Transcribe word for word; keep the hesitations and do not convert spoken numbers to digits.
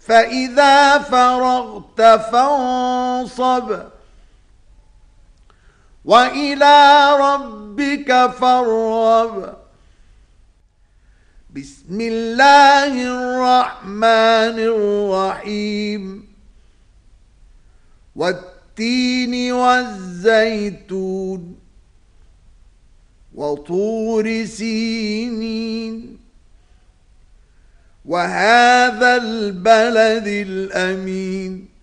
فإذا فرغت فانصب وإلى ربك فارغب. بسم الله الرحمن الرحيم. والتين والزيتون وطور سينين وهذا البلد الأمين